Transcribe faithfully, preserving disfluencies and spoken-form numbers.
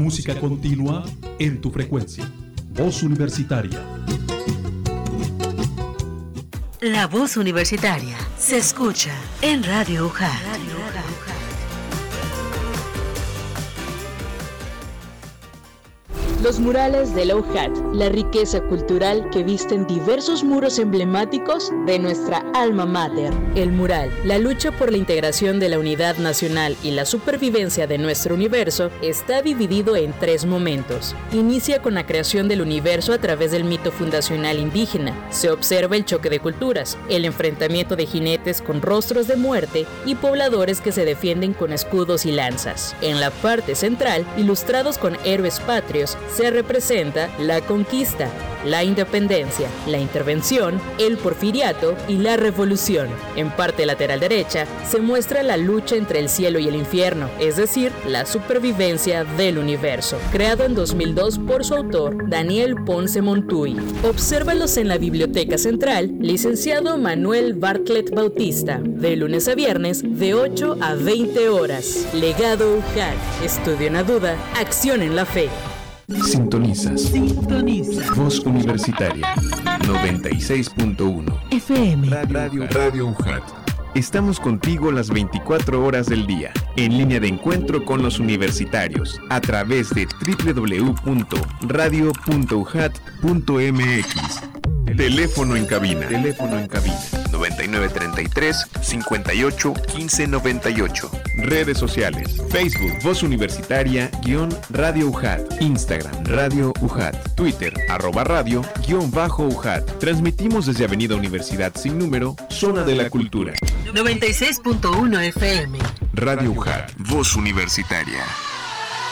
Música continua en tu frecuencia. Voz Universitaria. La Voz Universitaria se escucha en Radio U J A T. Los murales de la U J A T, la riqueza cultural que visten diversos muros emblemáticos de nuestra alma mater. El mural, la lucha por la integración de la unidad nacional y la supervivencia de nuestro universo, está dividido en tres momentos. Inicia con la creación del universo a través del mito fundacional indígena. Se observa el choque de culturas, el enfrentamiento de jinetes con rostros de muerte y pobladores que se defienden con escudos y lanzas. En la parte central, ilustrados con héroes patrios, se representa la conquista, la independencia, la intervención, el porfiriato y la revolución. En parte lateral derecha se muestra la lucha entre el cielo y el infierno, es decir, la supervivencia del universo, creado en dos mil dos por su autor, Daniel Ponce Montuy. Obsérvalos en la Biblioteca Central, licenciado Manuel Bartlett Bautista, de lunes a viernes de ocho a veinte horas. Legado U J A T, estudio en la duda, acción en la fe. Sintonizas. Sintoniza. Voz Universitaria noventa y seis punto uno F M. Radio, Radio U J A T. Estamos contigo las veinticuatro horas del día, en línea de encuentro con los universitarios, a través de doble u doble u doble u punto radio punto u j a t punto m x. Teléfono en cabina. Teléfono en cabina. noventa y nueve treinta y tres, cincuenta y ocho, quince noventa y ocho. Redes sociales. Facebook, Voz Universitaria, guión Radio U J A T. Instagram, Radio U J A T. Twitter, arroba radio, guión bajo U J A T. Transmitimos desde Avenida Universidad sin número, Zona de la Cultura. noventa y seis punto uno F M. Radio U J A T. Voz Universitaria.